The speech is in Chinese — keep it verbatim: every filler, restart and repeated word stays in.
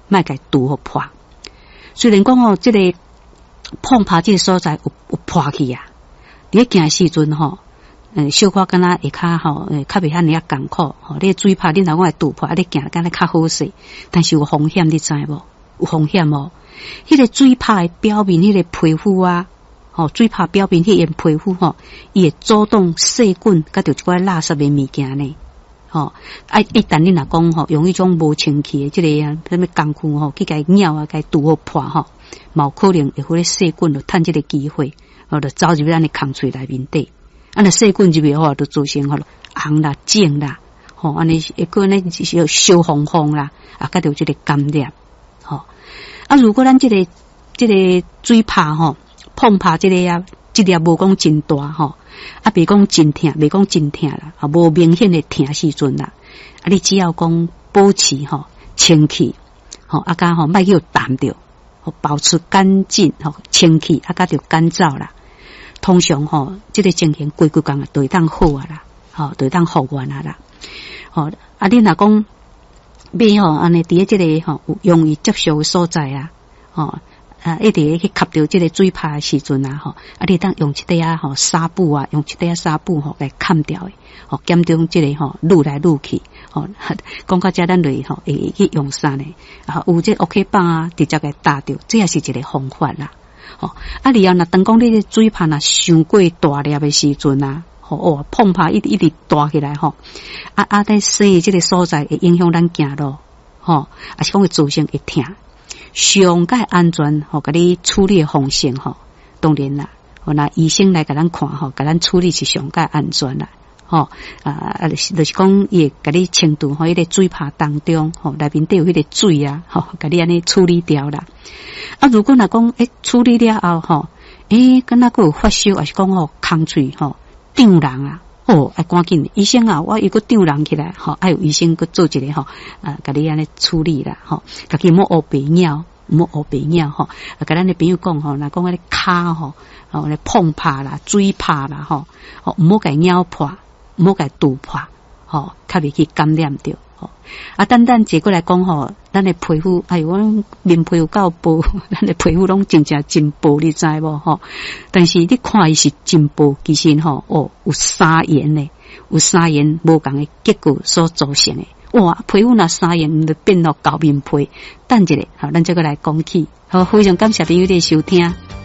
莫甲堵互破。虽然讲吼，这个碰拍这个所在有有破去啊，你行时阵吼，嗯，小可敢若会较吼，诶，较袂遐尔啊艰苦吼。你水拍你若讲会堵破，啊，你行敢若较好势，但是有风险，你知无？有风险哦。迄、那个水拍的表面，迄、那个皮肤啊，吼，水拍表面迄个皮肤吼，伊会阻挡细菌，甲着一寡垃圾的物件呢。吼，啊，一旦你若讲吼，用迄种无清气的即、这个啊，什么工具吼，去甲伊咬啊，甲伊堵好破吼，冇可能会互咧细菌就趁即个机会，哦，就走入咱的空喙内面底。啊，那细菌入去吼，就造成吼红啦、肿啦，吼，安尼一个呢是烧烘烘啦，啊，甲着即个感染，吼。啊，如果咱即、这个即、这个水拍吼，碰拍即个啊，即粒无讲真大吼。啊，别讲真痛，别讲真痛啦，啊，无明显的痛时阵啦，啊，你只要讲保持吼清气，吼啊，加吼莫去淡着，吼保持干净吼清气，啊，加着干燥啦。通常吼，这个情形规规工啊，都会当好啊啦，吼，都会当复原啊啦，吼啊，你若讲要吼安尼伫即个吼有容易接受的所在啊，吼。啊，一直去吸到这个水拍的时阵啊，吼，啊，你当用一块啊吼纱布啊，用一块纱布吼来砍掉的，吼，减重这个吼愈来愈去，吼，讲到这咱类吼会去用啥呢？啊，有这 OK 棒啊，直接给打掉，这也是一个方法啦，吼。啊，你要若当讲你个水拍若伤过大粒的时阵啊，吼，哦，碰拍一直一直大起来吼，啊啊，在生这个所在会影响咱行路，吼，啊是讲会造成会痛。上界安全吼，甲你处理的方式吼，当然啦，吼那医生来甲咱看吼，甲咱处理是上界安全啦，吼啊啊，就是讲伊会甲你清除吼，迄个水拍当中吼，内面底有迄个水啊，吼，甲你安尼处理掉啦。啊，如果若讲诶处理了后吼，诶，敢若佫有发烧，还是讲吼空喙吼胀人啊。哦，爱赶紧医生啊！我一个张人起来，吼，爱有医生去做一个吼，啊，甲你安尼处理啦，吼，家己莫学白鸟，莫学白鸟，吼，啊，甲咱的朋友讲吼，若讲迄个骹吼，哦，咧碰拍啦、水拍啦，吼，哦，毋好甲咬破，毋好甲堵破，吼，较袂去感染着，吼。啊，单单结果来讲吼，咱的皮肤，哎呦，我面皮肤够薄，咱的皮肤拢真正真薄，你知无吼？但是你看伊是真薄，其实吼，哦，有沙炎呢，有沙炎无共的结果所造成的。哇，皮肤若沙炎，就变到厚面皮。等一下，好，咱再个来讲起。好，非常感谢朋友的收听。